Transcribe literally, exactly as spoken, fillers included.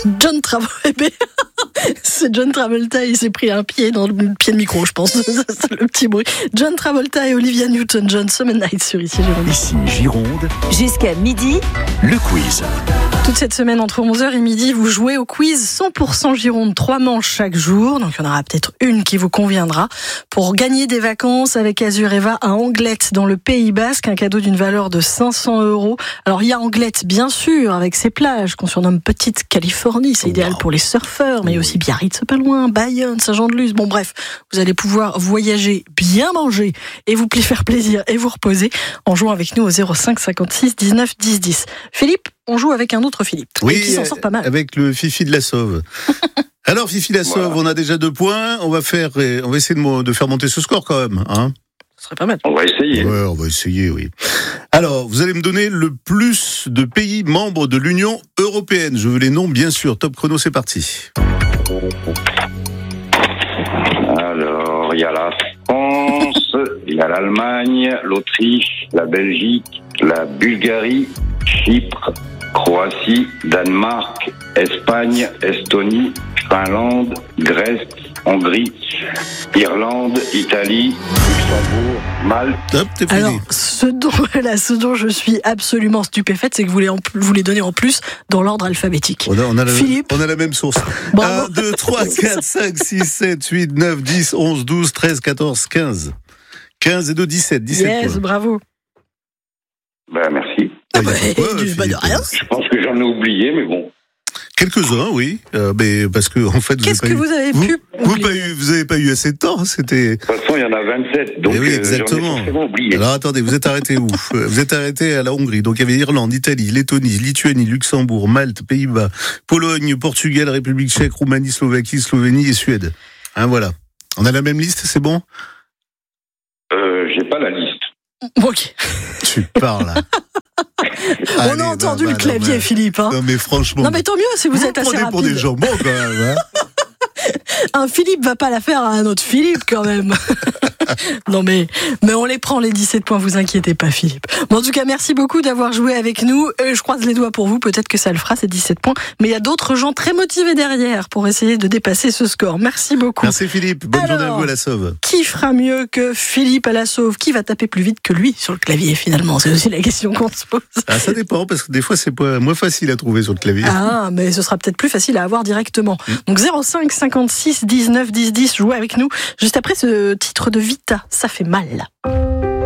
John Travolta. C'est John Travolta, il s'est pris un pied dans le pied de micro, je pense. C'est le petit bruit. John Travolta et Olivia Newton-John, Summer Night sur Ici Gironde. Ici Gironde. Jusqu'à midi, le quiz. Toute cette semaine, entre onze heures et midi, vous jouez au quiz cent pour cent Gironde, trois manches chaque jour. Donc, il y en aura peut-être une qui vous conviendra. Pour gagner des vacances avec Azureva à Anglette, dans le Pays Basque, un cadeau d'une valeur de cinq cents euros. Alors, il y a Anglette, bien sûr, avec ses plages, qu'on surnomme Petite Californie. C'est idéal pour les surfeurs, mais aussi Biarritz, pas loin, Bayonne, Saint-Jean-de-Luz. Bon, bref, vous allez pouvoir voyager, bien manger, et vous faire plaisir et vous reposer en jouant avec nous au zéro cinq cinquante-six dix-neuf dix dix. Philippe, on joue avec un autre Philippe, oui, et qui s'en sort pas mal. Avec le Fifi de la Sauve. Alors, Fifi de la Sauve, voilà. On a déjà deux points. On va faire, on va essayer de, de faire monter ce score quand même, hein. Ce serait pas mal. On va essayer. Ouais, on va essayer, oui. Alors, vous allez me donner le plus de pays membres de l'Union européenne. Je veux les noms, bien sûr. Top chrono, c'est parti. Alors, il y a la France, il y a l'Allemagne, l'Autriche, la Belgique, la Bulgarie, Chypre, Croatie, Danemark, Espagne, Estonie, Finlande, Grèce, Hongrie, Irlande, Italie, Luxembourg, Malte. Hop, t'es fini. Alors, ce dont, là, ce dont je suis absolument stupéfaite, c'est que vous les, en, vous les donnez en plus dans l'ordre alphabétique. On a, on a, la, Philippe. on a la même source. Bravo. un, deux, trois, quatre, cinq, six, sept, huit, neuf, dix, onze, douze, treize, quatorze, quinze. quinze et deux, dix-sept. dix-sept Yes, points. bravo. Ben, merci. Ah bah, Ouais, du Philippe, bah de rien. Je pense que j'en ai oublié, mais bon. Quelques-uns, oui. Euh, mais parce que, en fait, vous Qu'est-ce avez que pas vous avez eu, pu vous, vous, oublier pas eu, vous avez pas eu assez de temps, c'était. De toute façon, il y en a vingt-sept, donc Eh oui, euh, exactement. j'en ai forcément oublié. Alors attendez, vous êtes arrêté où? Vous êtes arrêté à la Hongrie. Donc il y avait Irlande, Italie, Lettonie, Lituanie, Luxembourg, Malte, Pays-Bas, Pologne, Portugal, République tchèque, Roumanie, Slovaquie, Slovénie et Suède. Hein, voilà. On a la même liste, c'est bon? Euh, j'ai pas la liste. Ok. Tu parles. On Allez, a entendu bah, le bah, clavier, non, mais, Philippe. Hein. non mais franchement. Non mais tant mieux si vous, vous êtes me assez prenez rapide. pour des jambons quand même. Hein. Un Philippe va pas la faire à un autre Philippe quand même. Non mais mais on les prend les dix-sept points, vous inquiétez pas Philippe. Bon, en tout cas, merci beaucoup d'avoir joué avec nous. Euh, je croise les doigts pour vous, peut-être que ça le fera ces dix-sept points, mais il y a d'autres gens très motivés derrière pour essayer de dépasser ce score. Merci beaucoup. Merci Philippe, bonne Alors, journée à vous à la Sauve. Qui fera mieux que Philippe à la Sauve? Qui va taper plus vite que lui sur le clavier finalement? C'est aussi la question qu'on se pose. Ah, ça dépend parce que des fois c'est pas moins facile à trouver sur le clavier. Ah, mais ce sera peut-être plus facile à avoir directement. Donc zéro cinq cinquante-six dix-neuf dix dix, jouez avec nous juste après ce titre de Vita, ça fait mal.